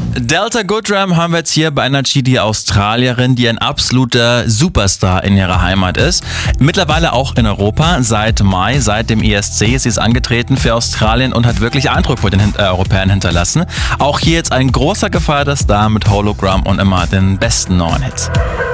Delta Goodrem haben wir jetzt hier bei einer Australierin, die ein absoluter Superstar in ihrer Heimat ist. Mittlerweile auch in Europa seit Mai, seit dem ESC. Sie ist angetreten für Australien und hat wirklich Eindruck bei den Europäern hinterlassen. Auch hier jetzt ein großer gefeierter Star mit Hologram und immer den besten neuen Hits.